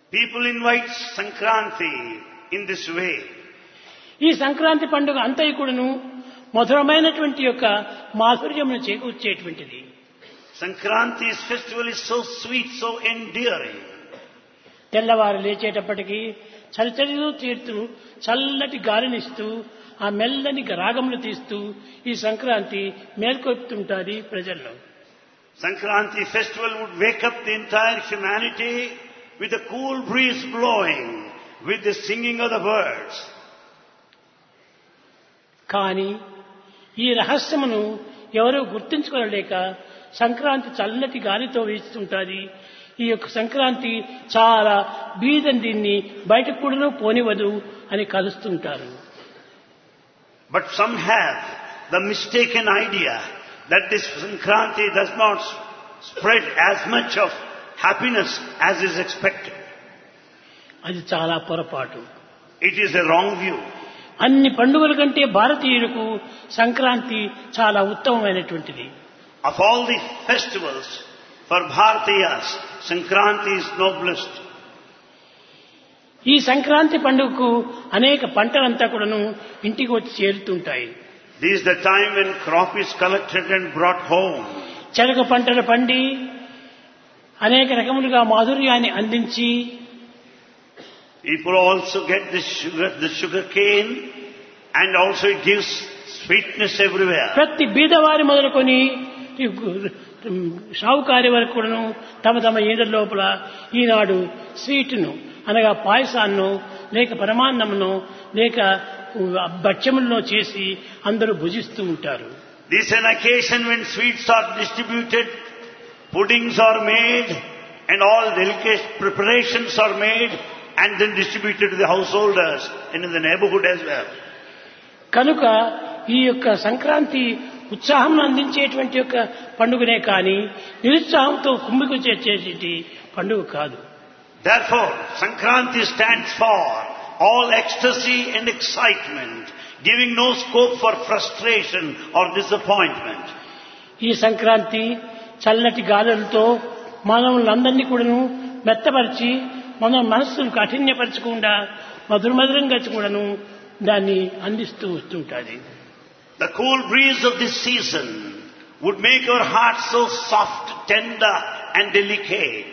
People invite Sankranti in this way. ఈ సంక్రాంతి పండుగ అంతయు కూడాను మధురమైనటువంటి యొక్క మాధుర్యమును చేకూర్చేటువంటిది. Sankranti's festival is so sweet, so endearing. తెల్లవారు లేచేటప్పటికి చలిచలిలో తీరుతూ చల్లటి గాలినిస్తూ ఆ మెల్లని రాగములు తీస్తూ ఈ సంక్రాంతి మేల్కొల్పుతుంటాది ప్రజల్లో. Sankranti festival would wake up the entire humanity with a cool breeze blowing, with the singing of the birds. కానీ ఈ రహస్యమును ఎవరో గుర్తించుకోలేక సంక్రాంతి చల్లటి గాలితో వీస్తుంటాది. ఈ యొక్క సంక్రాంతి చాలా బీదని దీన్ని బయటకు కూడా పోనివ్వదు అని కలుస్తుంటారు. But some have the mistaken idea that this Sankranti does not spread as much of happiness as is expected. అది చాలా పొరపాటు. It is a wrong view. అన్ని పండుగల కంటే భారతీయులకు సంక్రాంతి చాలా ఉత్తమమైనటువంటిది. Of all the festivals for Bharatiyas, Sankranti is noblest. ఈ సంక్రాంతి పండుగకు అనేక పంటలంతా కూడాను ఇంటికి వచ్చి చేరుతుంటాయి. This is the time when crop is collected and brought home. చెరకు పంటలు పండి అనేక రకములుగా మాధుర్యాన్ని అందించి People also get the sugar cane, and also it gives sweetness everywhere. ప్రతి బీదవారి మొదలుకొని షావుకారి వరకు కూడాను తమ తమ ఈద లోపల ఈనాడు స్వీట్ను అనగా పాయసాన్నో లేక పరమాన్నమునో లేక భక్ష్యములను చేసి అందరూ భుజిస్తూ ఉంటారు. This is an occasion when sweets are distributed, puddings are made, and all delicate preparations are made and then distributed to the householders and in the neighborhood as well. కనుక ఈ యొక్క సంక్రాంతి ఉత్సాహం అందించేటువంటి యొక్క పండుగనే కానీ నిరుత్సాహంతో కుమ్మికు చేసేటి పండుగ కాదు. Therefore, Sankranti stands for all ecstasy and excitement, giving no scope for frustration or disappointment. ఈ సంక్రాంతి చల్లటి గాలులతో మానవులందరినీ కూడాను మెత్తపరిచి మన మనస్సును కఠిన్యపరచకుండా మధురమధురంగా కూడాను దాన్ని అందిస్తూ వస్తుంటుంది. The cool breeze of this season would make our hearts so soft, tender and delicate.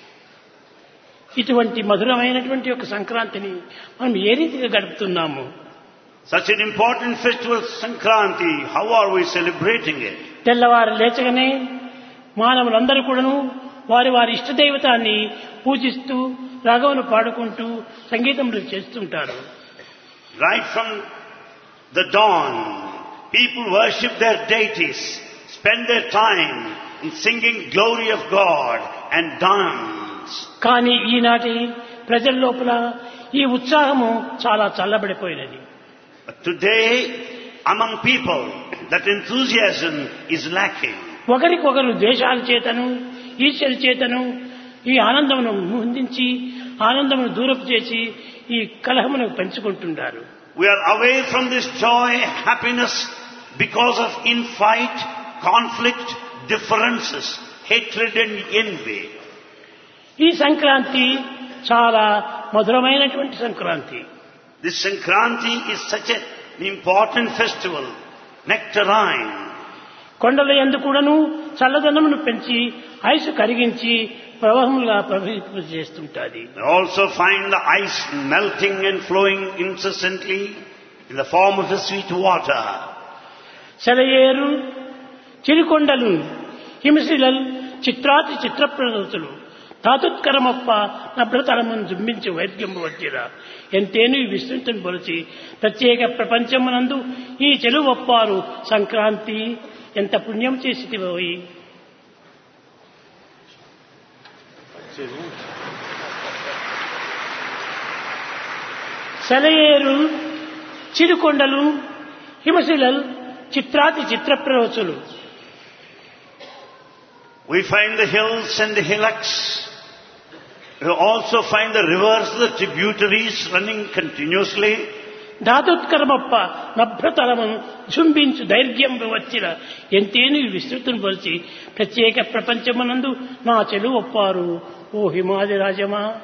ఇటువంటి మధురమైనటువంటి ఒక సంక్రాంతిని మనం ఏ రీతిగా గడుపుతున్నాము? Such an important festival, Sankranti, how are we celebrating it? తెల్లవారు లేచగానే మానవులందరూ కూడాను వారి వారి ఇష్టదైవతాన్ని పూజిస్తూ రాగమును పాడుకుంటూ సంగీతములు చేస్తుంటారు. Right from the dawn, people worship their deities, spend their time in singing glory of God and dance. కానీ ఈనాటి ప్రజల లోపల ఈ ఉత్సాహము చాలా చల్లబడిపోయినది. But today, among people, that enthusiasm is lacking. ఒకరికొకరు ద్వేషాల చేతను ఈర్ష్యల చేతను ఈ ఆనందమును ముందించి ఆనందమును దూరపు చేసి ఈ కలహమును పెంచుకుంటున్నారు. We are away from this joy, happiness because of infight, conflict, differences, hatred and envy. ఈ సంక్రాంతి చాలా మధురమైనటువంటి Sankranti. This Sankranti is such an important festival, nectarine. కొండల యందు కూడాను చల్లదనమును పెంచి ఐసు కరిగించి ప్రవాహములుగా ప్రవహింపజేస్తుంటాది. You also find the ice melting and flowing incessantly in the form of the sweet water. సెలయేరు చిరుకొండలు హిమశిలలు చిత్రాతి చిత్రప్రదతులు ధాతుత్కరమప్ప నభ్రతరమును జుంబించి వైద్యము వచ్చిరా ఎంతేను విస్తృతం పొలిచి ప్రత్యేక ప్రపంచమునందు ఈ చెలువప్పారు సంక్రాంతి ఎంత పుణ్యం చేసితివోయి. సెలయేరు చిరుకొండలు హిమశిలలు చిత్రాతి చిత్రప్రవచులు. We find the hills and the hillocks. We also find the rivers, the tributaries running continuously. ధాతుత్కరమప్ప నభ్రతరమును జుంబించు ధైర్యం వచ్చిన ఎంతేను విస్తృతం పరిచి ప్రత్యేక ప్రపంచమునందు నా చెలువప్పారు ఓ హిమాది రాజమా.